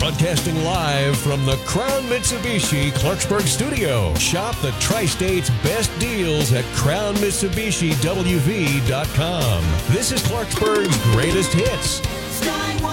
Broadcasting live from the Crown Mitsubishi Clarksburg studio. Shop the Tri-State's best deals at CrownMitsubishiWV.com. This is Clarksburg's greatest hits. Skywalker.